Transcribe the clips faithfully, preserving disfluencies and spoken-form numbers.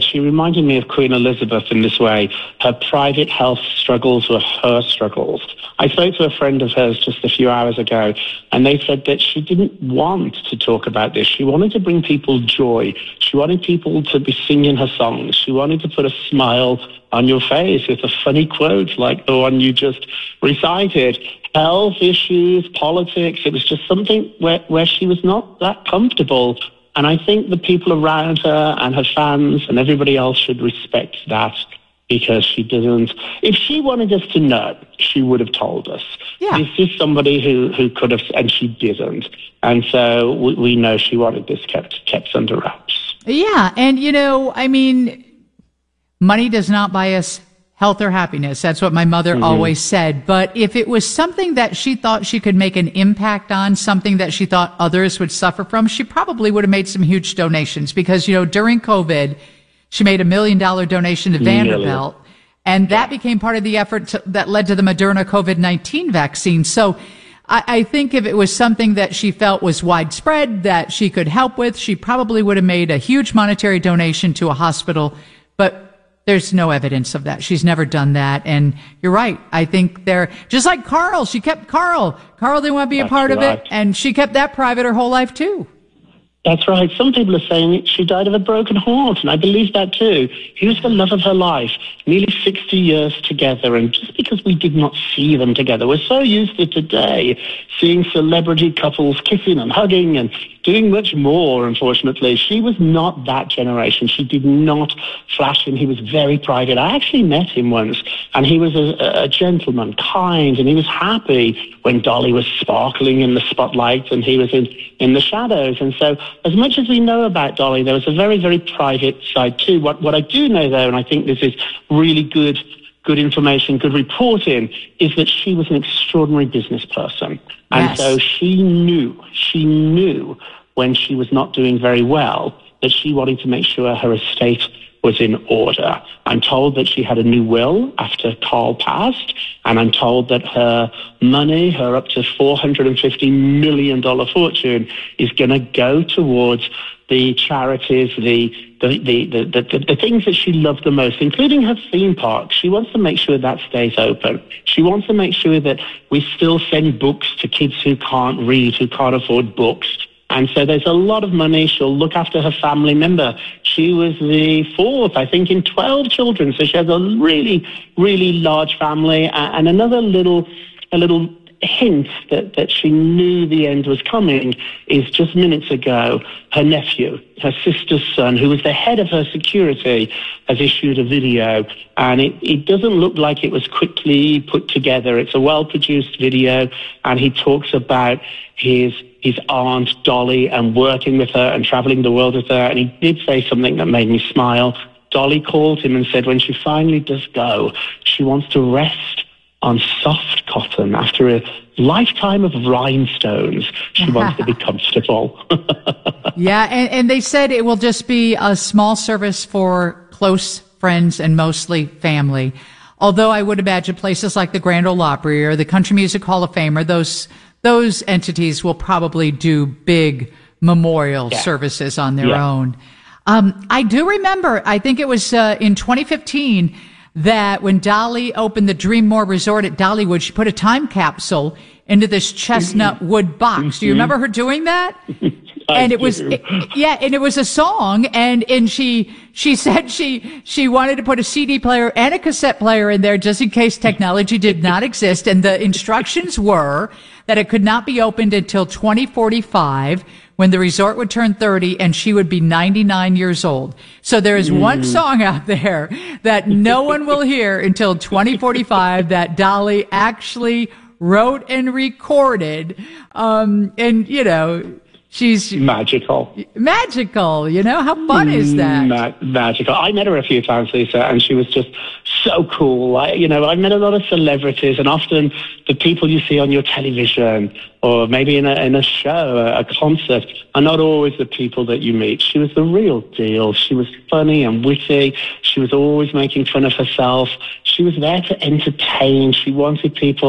she reminded me of Queen Elizabeth in this way. Her private health struggles were her struggles. I spoke to a friend of hers just a few hours ago, and they said that she didn't want to talk about this. She wanted to bring people joy. She wanted people to be singing her songs. She wanted to put a smile on your face with a funny quote like the one you just recited. Health issues, politics, it was just something where, where she was not that comfortable. And I think the people around her and her fans and everybody else should respect that, because she didn't. If she wanted us to know, she would have told us. Yeah. This is somebody who, who could have, and she didn't. And so we, we know she wanted this kept kept under wraps. Yeah, and you know, I mean, money does not buy us health or happiness. That's what my mother mm-hmm. always said. But if it was something that she thought she could make an impact on, something that she thought others would suffer from, she probably would have made some huge donations. Because, you know, during COVID, she made a million dollar donation to Vanderbilt. Million. And that became part of the effort to, that led to the Moderna COVID nineteen vaccine. So I, I think if it was something that she felt was widespread, that she could help with, she probably would have made a huge monetary donation to a hospital. But there's no evidence of that. She's never done that. And you're right. I think they're just like Carl. She kept Carl. Carl didn't want to be That's a part right. of it. And she kept that private her whole life too. That's right. Some people are saying she died of a broken heart, and I believe that too. He was the love of her life, nearly sixty years together, and just because we did not see them together, we're so used to today seeing celebrity couples kissing and hugging and doing much more, unfortunately. She was not that generation. She did not flash him. He was very private. I actually met him once, and he was a, a gentleman, kind, and he was happy when Dolly was sparkling in the spotlight and he was in, in the shadows. And so as much as we know about Dolly, there was a very, very private side too. What, what I do know, though, and I think this is really good good information, good reporting, is that she was an extraordinary business person. And yes. so she knew, she knew when she was not doing very well that she wanted to make sure her estate was in order. I'm told that she had a new will after Carl passed, and I'm told that her money, her up to four hundred fifty million dollars fortune, is going to go towards the charities, the the, the, the, the the things that she loved the most, including her theme park. She wants to make sure that stays open. She wants to make sure that we still send books to kids who can't read, who can't afford books. And so there's a lot of money. She'll look after her family. Remember, she was the fourth, I think, in twelve children. So she has a really, really large family. And another little, a little hint that, that she knew the end was coming is just minutes ago, her nephew, her sister's son, who was the head of her security, has issued a video. And it, it doesn't look like it was quickly put together. It's a well-produced video. And he talks about his his aunt, Dolly, and working with her and traveling the world with her. And he did say something that made me smile. Dolly called him and said when she finally does go, she wants to rest on soft cotton after a lifetime of rhinestones. She wants to be comfortable. Yeah, and, and they said it will just be a small service for close friends and mostly family. Although I would imagine places like the Grand Ole Opry or the Country Music Hall of Fame or those those entities will probably do big memorial yeah. services on their yeah. own. Um, I do remember, I think it was uh, in twenty fifteen, that when Dolly opened the Dreammore Resort at Dollywood, she put a time capsule into this chestnut wood box. Mm-hmm. Do you remember her doing that? And it was, it, yeah, and it was a song, and, and she, she said she, she wanted to put a C D player and a cassette player in there just in case technology did not exist. And the instructions were that it could not be opened until twenty forty-five, when the resort would turn thirty and she would be ninety-nine years old. So there is mm. one song out there that no one will hear until twenty forty-five that Dolly actually wrote and recorded. Um, and, you know, she's magical. Magical, you know? How fun is that? Ma- magical. I met her a few times, Lisa, and she was just so cool. I, you know, I've met a lot of celebrities, and often the people you see on your television or maybe in a, in a show, a, a concert, are not always the people that you meet. She was the real deal. She was funny and witty. She was always making fun of herself. She was there to entertain. She wanted people to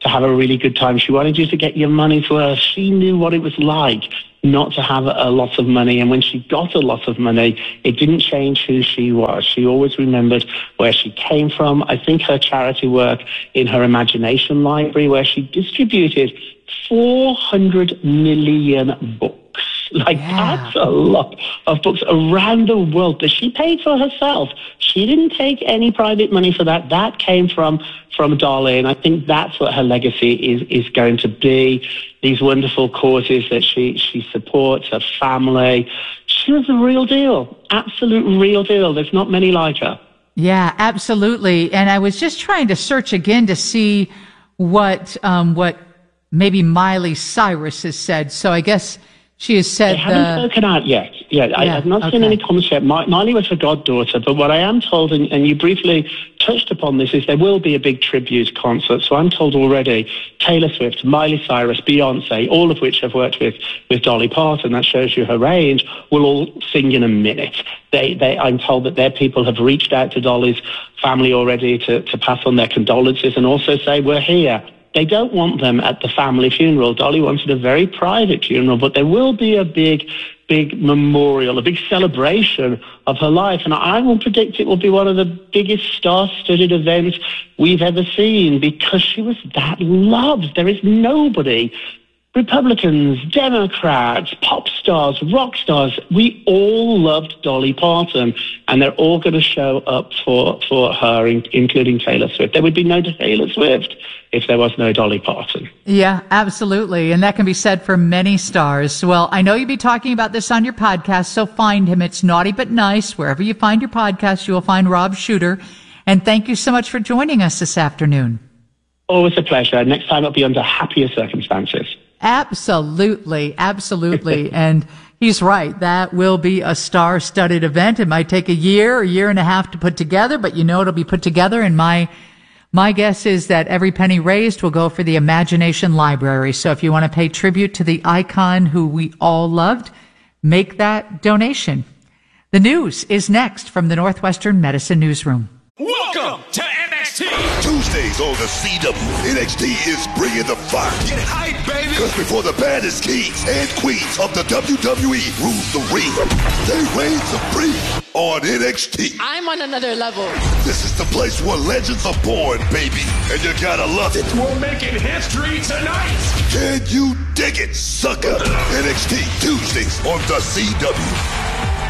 to have a really good time. She wanted you to get your money's worth. She knew what it was like not to have a lot of money. And when she got a lot of money, it didn't change who she was. She always remembered where she came from. I think her charity work in her Imagination Library, where she distributed four hundred million books. Like, yeah. That's a lot of books around the world that she paid for herself. She didn't take any private money for that. That came from, from Dolly, and I think that's what her legacy is, is going to be. These wonderful causes that she, she supports, her family. She was the real deal, absolute real deal. There's not many like her. Yeah, absolutely. And I was just trying to search again to see what um, what maybe Miley Cyrus has said. So I guess she has said They haven't the... spoken out yet. Yeah, yeah I have not okay. seen any comments yet. My, Miley was her goddaughter, but what I am told, and, and you briefly touched upon this, is there will be a big tribute concert. So I'm told already Taylor Swift, Miley Cyrus, Beyonce, all of which have worked with, with Dolly Parton, that shows you her range, will all sing in a minute. They, they, I'm told that their people have reached out to Dolly's family already to, to pass on their condolences and also say, we're here. They don't want them at the family funeral. Dolly wanted a very private funeral, but there will be a big, big memorial, a big celebration of her life. And I will predict it will be one of the biggest star-studded events we've ever seen because she was that loved. There is nobody, Republicans, Democrats, pop stars, rock stars, we all loved Dolly Parton, and they're all going to show up for, for her, in, including Taylor Swift. There would be no Taylor Swift if there was no Dolly Parton. Yeah, absolutely. And that can be said for many stars. Well, I know you'll be talking about this on your podcast, so find him. It's Naughty But Nice. Wherever you find your podcast, you will find Rob Shuter. And thank you so much for joining us this afternoon. Always a pleasure. Next time it'll be under happier circumstances. Absolutely, absolutely. And he's right. That will be a star-studded event. It might take a year, a year and a half to put together, but you know it'll be put together. And my my guess is that every penny raised will go for the Imagination Library. So if you want to pay tribute to the icon who we all loved, make that donation. The news is next from the Northwestern Medicine Newsroom. Welcome to N X T! Tuesdays on the C W, N X T is bringing the fire. Get hype, baby! Because before the baddest kings and queens of the W W E rules the ring, they reign supreme on N X T. I'm on another level. This is the place where legends are born, baby, and you gotta love it. We're making history tonight! Can you dig it, sucker? N X T, Tuesdays on the C W.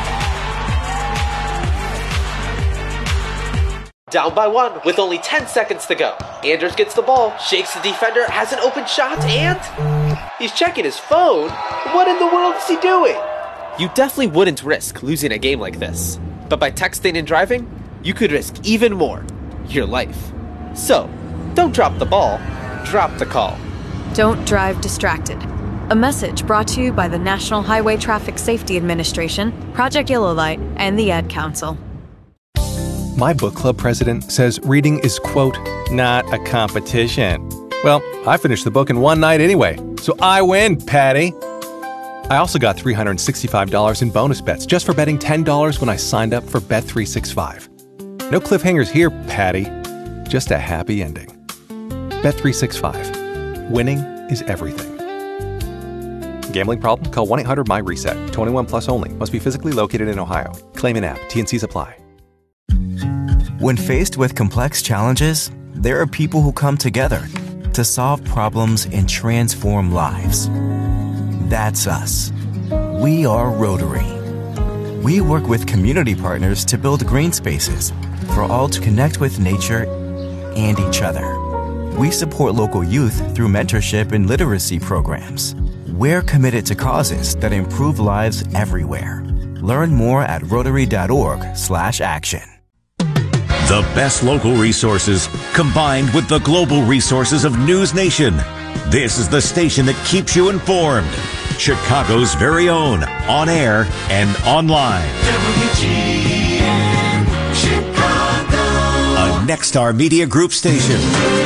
Down by one with only ten seconds to go. Anders gets the ball, shakes the defender, has an open shot, and he's checking his phone. What in the world is he doing? You definitely wouldn't risk losing a game like this. But by texting and driving, you could risk even more, your life. So, don't drop the ball, drop the call. Don't drive distracted. A message brought to you by the National Highway Traffic Safety Administration, Project Yellow Light, and the Ad Council. My book club president says reading is, quote, not a competition. Well, I finished the book in one night anyway, so I win, Patty. I also got three hundred sixty-five dollars in bonus bets just for betting ten dollars when I signed up for Bet three sixty-five. No cliffhangers here, Patty. Just a happy ending. Bet three sixty-five. Winning is everything. Gambling problem? Call one eight hundred my reset. twenty-one plus only. Must be physically located in Ohio. Claim in app. T N Cs apply. When faced with complex challenges, there are people who come together to solve problems and transform lives. That's us. We are Rotary. We work with community partners to build green spaces for all to connect with nature and each other. We support local youth through mentorship and literacy programs. We're committed to causes that improve lives everywhere. Learn more at rotary.org slash action. The best local resources combined with the global resources of News Nation. This is the station that keeps you informed. Chicago's very own, on air and online. W G N Chicago. A Nexstar Media Group station.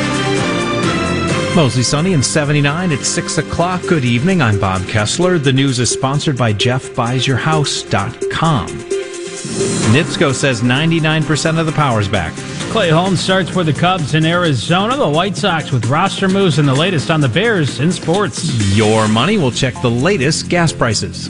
Mostly sunny and seventy-nine at six o'clock. Good evening. I'm Bob Kessler. The news is sponsored by Jeff Buys Your House dot com. NIPSCO says ninety-nine percent of the power's back. Clay Holmes starts for the Cubs in Arizona. The White Sox with roster moves and the latest on the Bears in sports. Your money will check the latest gas prices.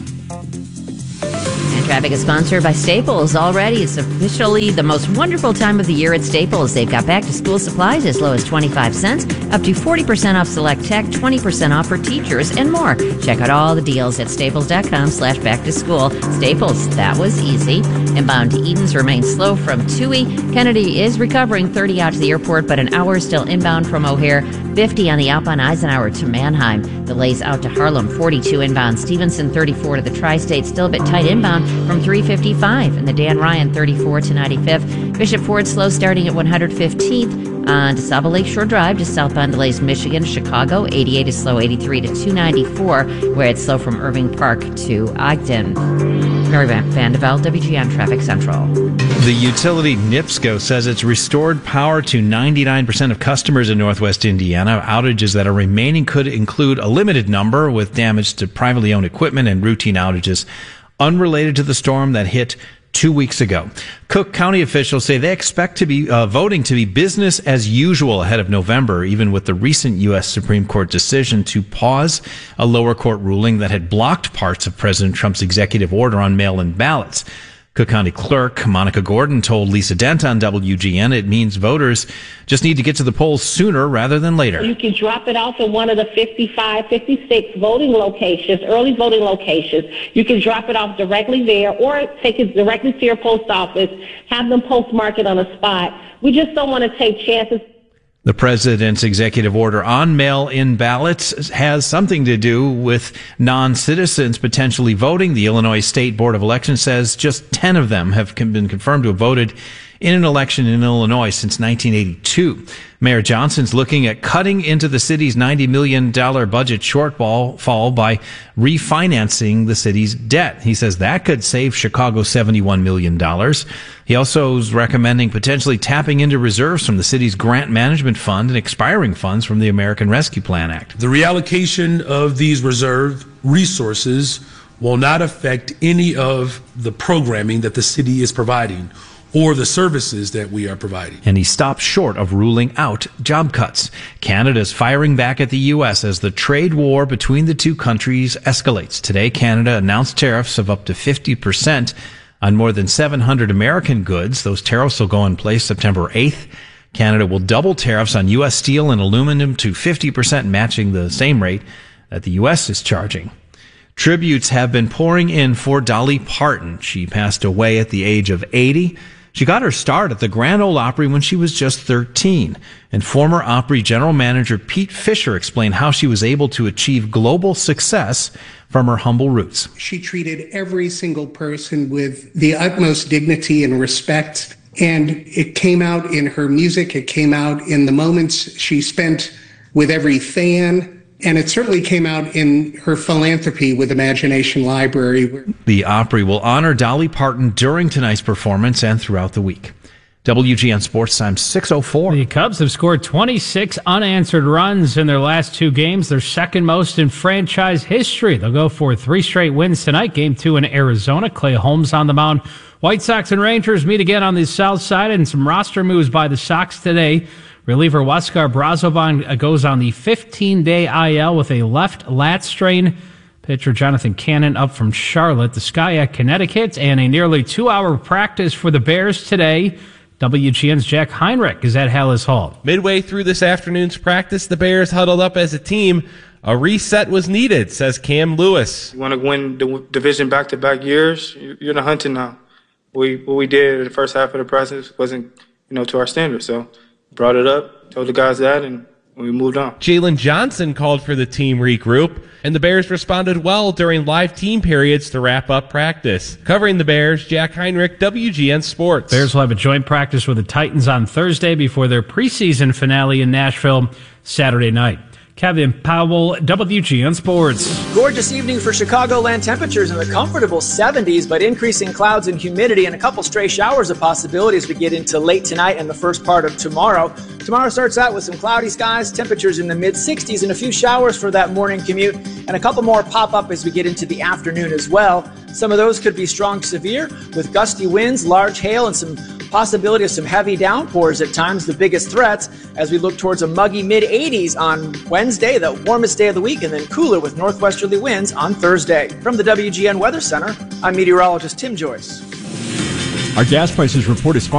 And traffic is sponsored by Staples. Already, it's officially the most wonderful time of the year at Staples. They've got back-to-school supplies as low as twenty-five cents, up to forty percent off select tech, twenty percent off for teachers, and more. Check out all the deals at staples.com slash back-to-school. Staples, that was easy. Inbound to Edens remains slow from Toohey. Kennedy is recovering, thirty out to the airport, but an hour still inbound from O'Hare. fifty on the outbound Eisenhower to Mannheim. Delays out to Harlem, forty-two inbound. Stevenson, thirty-four to the Tri-State, still a bit tight inbound from three fifty-five. And the Dan Ryan, thirty-four to ninety-fifth. Bishop Ford slow starting at one hundred fifteenth. On DeSable Lakeshore Drive to southbound delays Michigan. Chicago, eighty-eight is slow, eighty-three to two ninety-four, where it's slow from Irving Park to Ogden. Mary Van Vandevelde, W G N Traffic Central. The utility NIPSCO says it's restored power to ninety-nine percent of customers in Northwest Indiana. Outages that are remaining could include a limited number with damage to privately owned equipment and routine outages unrelated to the storm that hit two weeks ago. Cook County officials say they expect to be uh, voting to be business as usual ahead of November, even with the recent U S Supreme Court decision to pause a lower court ruling that had blocked parts of President Trump's executive order on mail-in ballots. Cook County Clerk Monica Gordon told Lisa Dent on W G N it means voters just need to get to the polls sooner rather than later. You can drop it off at one of the fifty-five, fifty-six voting locations, early voting locations. You can drop it off directly there or take it directly to your post office, have them postmark it on a spot. We just don't want to take chances. The president's executive order on mail-in ballots has something to do with non-citizens potentially voting. The Illinois State Board of Elections says just ten of them have been confirmed to have voted in an election in Illinois since nineteen eighty-two. Mayor Johnson's looking at cutting into the city's ninety million dollars budget shortfall fall by refinancing the city's debt. He says that could save Chicago seventy-one million dollars. He also is recommending potentially tapping into reserves from the city's grant management fund and expiring funds from the American Rescue Plan Act. The reallocation of these reserve resources will not affect any of the programming that the city is providing or the services that we are providing. And he stopped short of ruling out job cuts. Canada's firing back at the U S as the trade war between the two countries escalates. Today, Canada announced tariffs of up to fifty percent on more than seven hundred American goods. Those tariffs will go in place September eighth. Canada will double tariffs on U S steel and aluminum to fifty percent, matching the same rate that the U S is charging. Tributes have been pouring in for Dolly Parton. She passed away at the age of eighty. She got her start at the Grand Ole Opry when she was just thirteen. And former Opry general manager Pete Fisher explained how she was able to achieve global success from her humble roots. She treated every single person with the utmost dignity and respect. And it came out in her music. It came out in the moments she spent with every fan. And it certainly came out in her philanthropy with Imagination Library. The Opry will honor Dolly Parton during tonight's performance and throughout the week. W G N Sports Time six oh four. The Cubs have scored twenty-six unanswered runs in their last two games, their second most in franchise history. They'll go for three straight wins tonight. Game two in Arizona. Clay Holmes on the mound. White Sox and Rangers meet again on the south side, and some roster moves by the Sox today. Reliever Huascar Brazoban goes on the fifteen-day I L with a left lat strain. Pitcher Jonathan Cannon up from Charlotte. The Sky at Connecticut, and a nearly two-hour practice for the Bears today. W G N's Jack Heinrich is at Hallis Hall. Midway through this afternoon's practice, the Bears huddled up as a team. A reset was needed, says Cam Lewis. You want to win the division back-to-back years, you're in the hunting now. We, what we did in the first half of the practice wasn't, you know, to our standards, so brought it up, told the guys that, and we moved on. Jalen Johnson called for the team regroup, and the Bears responded well during live team periods to wrap up practice. Covering the Bears, Jack Heinrich, W G N Sports. Bears will have a joint practice with the Titans on Thursday before their preseason finale in Nashville Saturday night. Kevin Powell, W G N Sports. Gorgeous evening for Chicagoland. Temperatures in the comfortable seventies, but increasing clouds and humidity and a couple stray showers a possibility as we get into late tonight and the first part of tomorrow. Tomorrow starts out with some cloudy skies, temperatures in the mid sixties, and a few showers for that morning commute, and a couple more pop up as we get into the afternoon as well. Some of those could be strong to severe with gusty winds, large hail, and some possibility of some heavy downpours at times, the biggest threats as we look towards a muggy mid eighties on Wednesday, the warmest day of the week, and then cooler with northwesterly winds on Thursday. From the W G N Weather Center, I'm meteorologist Tim Joyce. Our gas prices report is